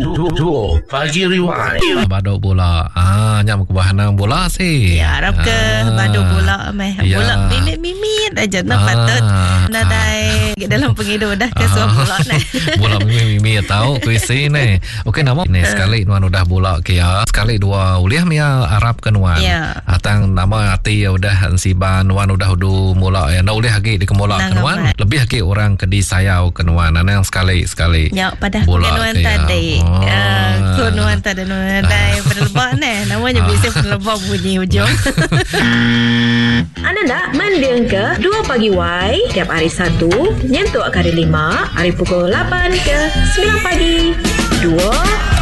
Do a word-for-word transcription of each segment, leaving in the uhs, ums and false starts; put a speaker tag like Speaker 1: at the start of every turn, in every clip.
Speaker 1: Duo Pagi Rewind.
Speaker 2: Baduk bola. Ah, nyam kebahanan bola sih.
Speaker 3: Ya, harap ke ah. baduk bola meh.
Speaker 2: Ya.
Speaker 3: Bola mimit-mimit aja nak
Speaker 2: Ah.
Speaker 3: patut. Nadai ah. dalam pengidu dah ke suam bola ni.
Speaker 2: Bola mimit-mimit tahu kuisi ni. Okey, nama ni sekali nuan udah bola ke ya. Sekali dua uliah mia Arab kan nuan.
Speaker 3: Ya.
Speaker 2: Atang nama hati ya udah siban nuan udah udu mula ya. Na uliah lagi di kemola kan nuan. Lebih lagi orang ke di sayau kan nuan. Ana yang sekali sekali.
Speaker 3: Ya, pada nuan tadi.
Speaker 2: Oh.
Speaker 3: Uh, ku nuan tadi nuan tadi penelbak ni. Namanya biasa penelbak bunyi hujung.
Speaker 4: Anda nak mendeng ke dua Pagi Y tiap hari Sabtu nyentuh kali lima hari pukul lapan ke sembilan pagi. dua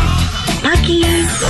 Speaker 4: Pagi.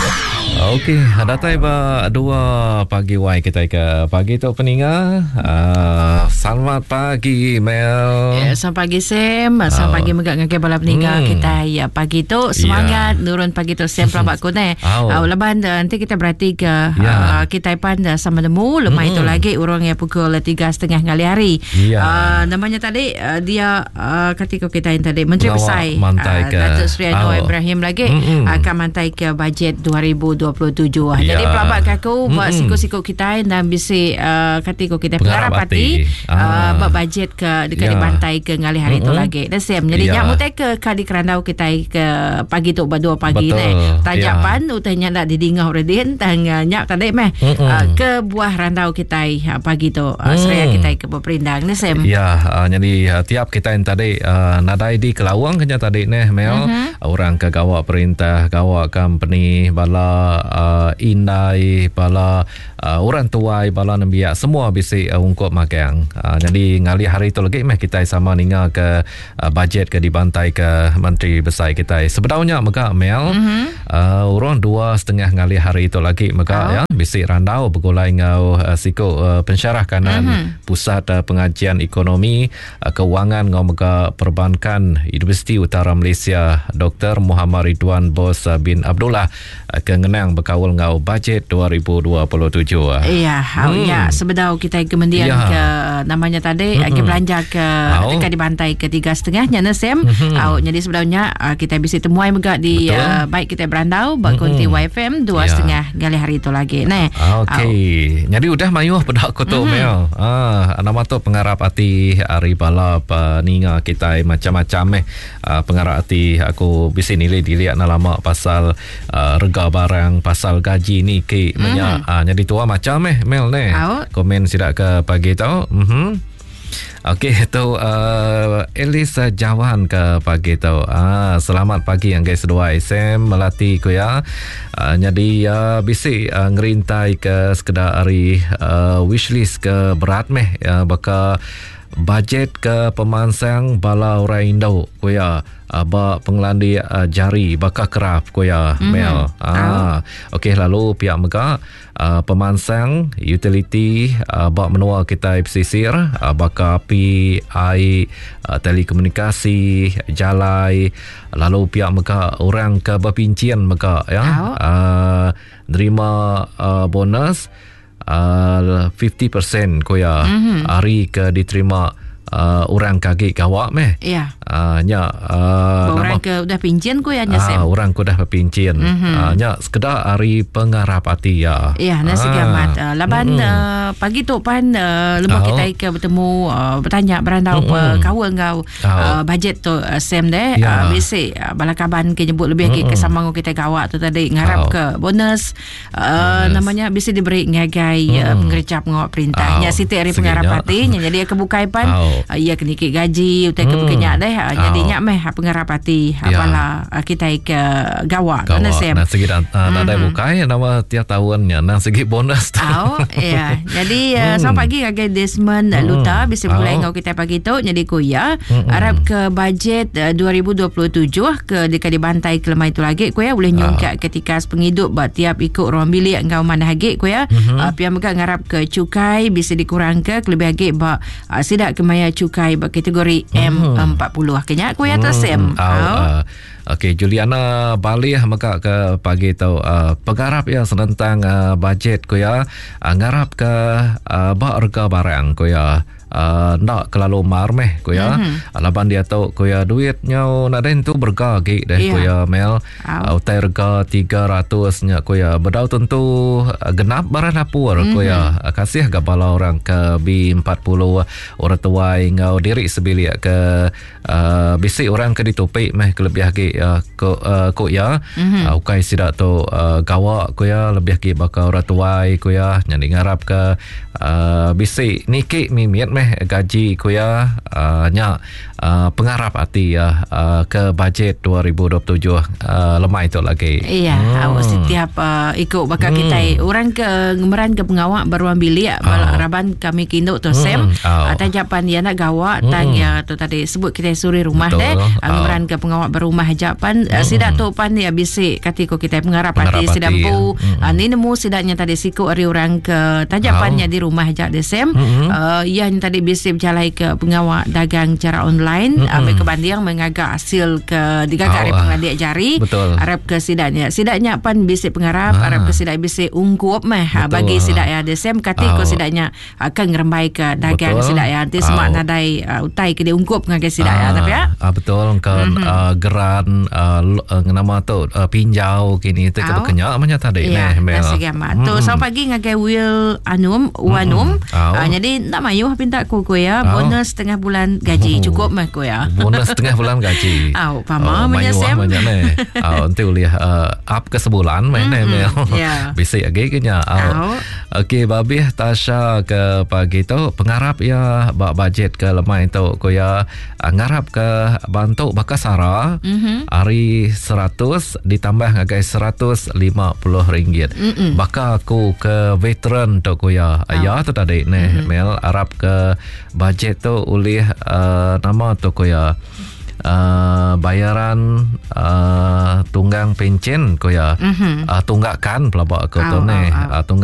Speaker 2: Okey, datang ba dua pagi Y kita ke pagi tu peninga. Uh, selamat pagi Mel.
Speaker 3: Ya, selamat pagi Sam. Selamat oh. pagi megak ngake bala peninga hmm. kita ya pagi tu semangat yeah. nurun pagi tu Sam pelabak ku ne. Oh. Uh, leban nanti kita berarti ke yeah. uh, kita panda sama demu lemah hmm. itu lagi urang ya pukul tiga setengah ngali hari. Yeah. Uh, namanya tadi uh, dia uh, ketika kita yang tadi Menteri Besar uh, Datuk Seri Anwar oh. Ibrahim lagi mm-hmm. akan mantai ke bajet dua ribu dua puluh tujuh. Yeah. Jadi pelabak aku buat mm-hmm. siku-siku kita dan bisa uh, ketika kita pengarap hati uh, buat bajet ke dekat yeah. dibantai ke ngali hari mm-hmm. tu lagi. Dan Sam. Jadi yeah. nyamuk ke kali kerandau kita ke pagi tu berdua pagi ni. Tanya yeah. pan utanya nak didingah redin tanya nyak tadi meh mm-hmm. uh, ke buah randau kita uh, pagi tu uh, mm. seraya kita ke berperindang ni Sam.
Speaker 2: Ya, yeah, uh, jadi uh, tiap kita yang tadi uh, nadai di Kelawang kenya tadi ni Mel mm-hmm. orang ke gawak perintah, gawak company bala Uh, indai bala uh, orang tua bala nambiak semua bisa uh, ungkap makan. Uh, jadi ngali hari itu lagi meh kita sama ninga ke uh, bajet ke dibantai ke Menteri Besar kita. Sebenarnya maka Mel mm-hmm. uh, orang dua setengah ngali hari itu lagi maka oh. ya bisa randau bergulai ngau uh, siku uh, pensyarah kanan mm-hmm. pusat uh, pengajian ekonomi uh, keuangan ngau maka perbankan Universiti Utara Malaysia Doktor Muhammad Ridwan Bos uh, bin Abdullah uh, kengenang berkawal ngau bajet dua ribu dua puluh tujuh.
Speaker 3: Iya, hmm. ya sebenarnya kita kemudian ya. ke namanya tadi mm-hmm. ke belanja ke oh. dekat dibantai ke tiga setengahnya Nasem. Mm-hmm. Oh, jadi sebenarnya uh, kita bisa temuai megak di uh, baik kita berandau bakunti mm-hmm. Y F M dua setengah ya. Gali hari itu lagi. Nah,
Speaker 2: okey. Oh. Jadi udah mayuh pedak aku tu mm-hmm. Mel. Ah, nama tu pengarap hati hari balap uh, ninga kita macam-macam eh uh, pengarap hati aku bisa nilai dilihat lama pasal uh, rega barang pasal gaji ni ke banyak mm-hmm. ah, jadi tua macam eh Mel ni oh. komen sidak ke pagi tau mhm okey tu uh, Elisa Jawan ke pagi tau ah selamat pagi yang guys dua S M Melati ku ya uh, jadi uh, bisi uh, ngerintai ke sekedar hari uh, wishlist ke berat meh uh, baka bajet ke pemansang bala orang Indo ku ya aba pengelandi uh, jari baka kerap ku ya mm-hmm. Mel ah oh. okey lalu pihak mega uh, pemansang utility uh, bak menua kita pesisir uh, baka api air uh, telekomunikasi jalai lalu pihak mega orang ke berpincian mega ya oh. uh, nerima uh, bonus Uh, lima puluh peratus ko ya mm-hmm. hari ke diterima uh, orang kaki gawak meh
Speaker 3: ya
Speaker 2: uh, nya uh,
Speaker 3: orang ke udah pincin ko ya nya
Speaker 2: ah, orang ko dah pincin mm-hmm. uh, nya sekedar hari pengarap hati ya
Speaker 3: ya nasi ah. gamat uh, laban mm-hmm. uh, pagi tu pan uh, lembah oh. kita ke bertemu uh, bertanya berandau mm-hmm. kawal ngau oh. uh, bajet tu uh, Sam deh yeah. uh, bisi uh, balakaban ke nyebut lebih mm-hmm. ke kesamang kita gawak tu tadi ngarap oh. ke bonus uh, yes. namanya bisa diberi ngagai mm-hmm. uh, pengerjap ngawak perintahnya oh. Siti hari pengarap hati jadi kebukai pan oh. uh, ia keniki gaji utai mm. kebukannya deh uh, oh. jadi nyak meh pengarap hati yeah. apalah uh, kita ke gawak
Speaker 2: gawak
Speaker 3: Sam
Speaker 2: nah segi uh, mm-hmm. nadai bukai nama tiap tahunnya nah segi bonus tu
Speaker 3: oh ya jadi uh, mm. selamat pagi agak Desmond mm. Luta bisa mulai oh. ngau kita pagi tu jadi kuya mm-hmm. Arab ke bajet uh, dua ribu dua puluh tujuh ke dekat dibantai ke lemah itu lagi kuya boleh nyungkat oh. ketika penghidup buat tiap ikut ruang bilik ngau mana hagi kuya mm-hmm. uh, pihak megak ngarap ke cukai bisa dikurang ke lebih lagi bak uh, sidak kemaya cukai bak kategori mm-hmm. M empat puluh akhirnya kuya mm-hmm. tersem
Speaker 2: oh. uh, Okey, Juliana Balih maka ke pagi tu uh, pengarap ya senentang uh, bajet ko ya uh, ngarap ke uh, bak rega barang ko ya uh, nak kelalu mar meh ko ya. Mm-hmm. Laban dia tahu ko ya duitnya nak den tu bergagi deh yeah. ko ya Mel. Uh, utai rega tiga ratus nya ko ya bedau tentu uh, genap baran dapur mm-hmm. ko ya. Uh, kasih gapala orang ke B empat puluh orang tua ngau diri sebilik ke uh, bisi orang ke ditopik meh ke lebih lagi uh, ko uh, ko ya. Mm-hmm. Uh, ukai sidak tu uh, gawak ko ya lebih lagi bakal orang tua ko ya nyani ngarap ke uh, bisi niki mimiat meh gaji ko ya uh, nya uh, pengarap hati ya uh, ke bajet dua ribu dua puluh tujuh uh, lemah itu lagi.
Speaker 3: Iya, hmm. awak setiap uh, ikut bakal hmm. kita orang ke ngemeran ke pengawak beruang bilik oh. raban kami kinduk tu hmm. sem oh. tajapan dia nak gawak hmm. tang ya tu tadi sebut kita suri rumah deh ngemeran oh. ke pengawak berumah japan hmm. uh, sidak tu pan ya bisik katiko kita pengarap hati sidak pu hmm. uh, ni nemu sidaknya tadi siku ari orang ke tajapannya oh. di rumah jak desem hmm. uh, yang tadi bisik berjalai ke pengawak dagang cara online mm-hmm. ambil ke bandiang mengagak hasil ke digagak oh, pengadik jari betul. Arab ke sidaknya sidaknya pan bisik pengarap ah. Arab ke sidak bisik ungkup meh betul. Bagi sidak ya desem katiko oh. sidaknya akan ngerembai ke dagang betul. Sidak ya nanti oh. semak nadai uh, utai ke dia ungkup ngagai sidak ah. ya tapi ya
Speaker 2: ah, betul kan mm-hmm. uh, geran uh, uh, nama tu uh, pinjau kini tu oh. kenyak banyak tadi
Speaker 3: ya, neh mel mm-hmm. tu selamat pagi ngagai Will Anum Wanum mm-hmm. oh. uh, jadi nak mayuh pinta kuku ya oh. bonus setengah bulan gaji oh. cukup mah ko ya.
Speaker 2: Bonus setengah bulan gaji.
Speaker 3: Au, pama menyesem.
Speaker 2: Banyak ni. Au, nanti uliah uh, up ke sebulan main mm-hmm. mel. Yeah. Bisik lagi kenya. Au. Okey, babih Tasha ke pagi tu pengarap ya bak bajet ke lemah itu ko ya ngarap ke bantu bakasara mm-hmm. hari seratus ditambah ngagai seratus lima puluh ringgit. Mm-hmm. Baka aku ke veteran tu ko ya. Oh. Ya tu tadi ni mm-hmm. mel arab ke bajet tu ulih uh, nama tu ko ya uh, bayaran uh, tunggang pencen ko ya mm-hmm. uh, tunggakan pelabak ko tu oh, ni oh, oh. uh, tunggang